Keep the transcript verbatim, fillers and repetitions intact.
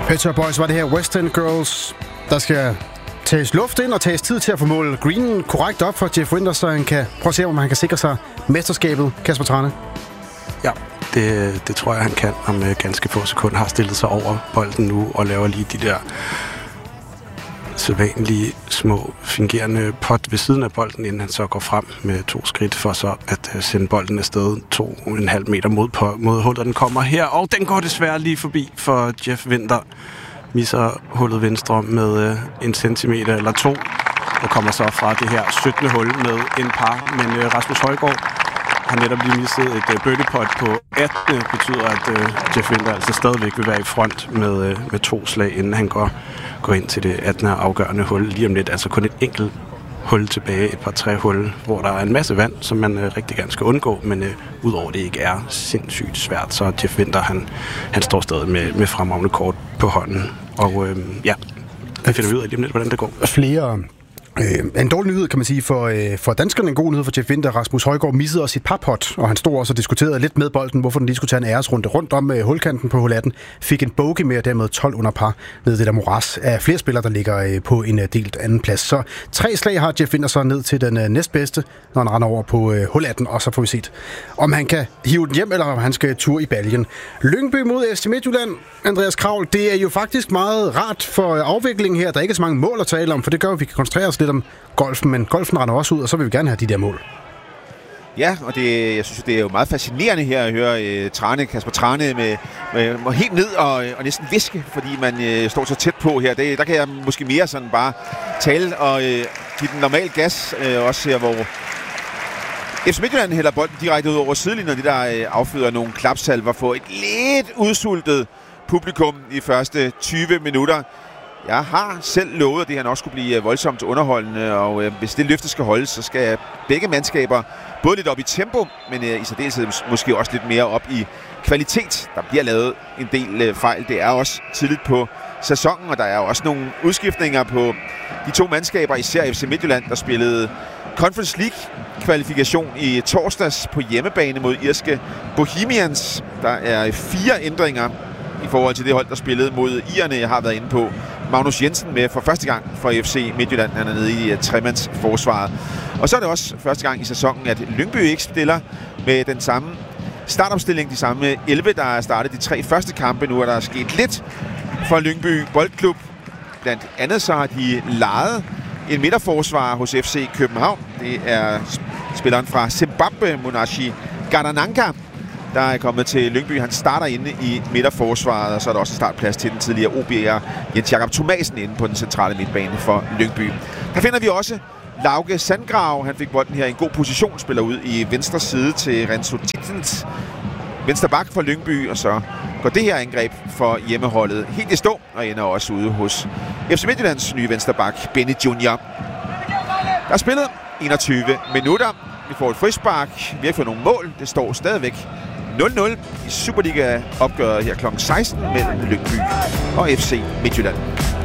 Pet Shop Boys var det her West End Girls. Der skal tages luft ind og tages tid til at få målet Green korrekt op for Jeff Winther, så han kan prøve at se, om han kan sikre sig mesterskabet. Kasper Trane. Ja, det, det tror jeg, han kan. Om uh, ganske få sekunder har stillet sig over bolden nu og laver lige de der sædvanlige små fingerende pot ved siden af bolden, inden han så går frem med to skridt for så at uh, sende bolden afsted to og en halv meter mod, på, mod hullet. Den kommer her, og den går desværre lige forbi for Jeff Winther. Misser hullet venstre med uh, en centimeter eller to, og kommer så fra det her syttende hul med en par. Men uh, Rasmus Højgaard har netop lige misset et uh, birdie-putt på attende, betyder, at uh, Jeff Winther altså stadigvæk vil være i front med, uh, med to slag, inden han går, går ind til det attende afgørende hul lige om lidt. Altså kun et enkelt hul tilbage, et par tre hul, hvor der er en masse vand, som man uh, rigtig gerne skal undgå, men uh, udover det ikke er sindssygt svært, så Jeff Winther, han, han står stadig med, med fremragende kort på hånden. Og uh, ja, det finder vi ud af lige om lidt, hvordan det går. Flere... Øh, en dårlig nyhed, kan man sige, for, øh, for danskerne. En god nyhed for Jeff Winther. Rasmus Højgaard missede også sit parpot, og han stod også og diskuterede lidt med bolden, hvorfor den lige skulle tage en æresrunde rundt om øh, hulkanten på hul atten. Fik en bogey med, og dermed tolv under par ned det der moras af flere spillere, der ligger øh, på en øh, delt anden plads. Så tre slag har Jeff Winther så ned til den øh, næstbedste, når han render over på øh, hul atten, og så får vi set, om han kan hive den hjem, eller om han skal tur i baljen. Lyngby mod F C Midtjylland. Andreas Kravl, det er jo faktisk meget rart for afviklingen her. Der er ikke så mange mål at tale om, for det gør, at vi kan koncentrere os lidt om golfen, men golfen render også ud, og så vil vi gerne have de der mål. Ja, og det, jeg synes, det er jo meget fascinerende her at høre uh, Trane, Kasper Trane med, med, med helt ned og, og næsten viske, fordi man uh, står så tæt på her. Det, der kan jeg måske mere sådan bare tale og uh, give den normal gas, uh, også her, hvor F C Midtjylland hælder bolden direkte ud over sidelinjen, det der uh, afføder nogle klapsalver for et lidt udsultet publikum i første tyve minutter. Jeg har selv lovet, at det her nok skulle blive voldsomt underholdende, og øh, hvis det løfte skal holdes, så skal begge mandskaber både lidt op i tempo, men øh, i særdeleshed måske også lidt mere op i kvalitet. Der bliver lavet en del øh, fejl. Det er også tidligt på sæsonen, og der er også nogle udskiftninger på de to mandskaber, især F C Midtjylland, der spillede Conference League-kvalifikation i torsdags på hjemmebane mod irske Bohemians. Der er fire ændringer i forhold til det hold, der spillede mod irerne. Jeg har været inde på Magnus Jensen med for første gang for F C Midtjylland. Han er nede i uh, tremandsforsvaret. Og så er det også første gang i sæsonen, at Lyngby ikke stiller med den samme startopstilling. De samme elleve, der er startet de tre første kampe. Nu er der sket lidt for Lyngby Boldklub. Blandt andet så har de lejet en midterforsvarer hos F C København. Det er spilleren fra Zimbabwe, Munashi Gadananka, der er kommet til Lyngby. Han starter inde i midterforsvaret, og så er der også startplads til den tidligere O B'er Jens Jakob Thomasen inde på den centrale midtbane for Lyngby. Der finder vi også Lauke Sandgrav. Han fik bolden her i en god position, spiller ud i venstre side til Renzo Titens venstre bak for Lyngby, og så går det her angreb for hjemmeholdet helt i stå, og ender også ude hos F C Midtjyllands nye venstre bak, Benny junior Der er spillet enogtyve minutter. Vi får et frispark. Vi har ikke fået nogle mål. Det står stadigvæk nul nul i Superliga-opgøret her klokken seksten mellem Lyngby og F C Midtjylland.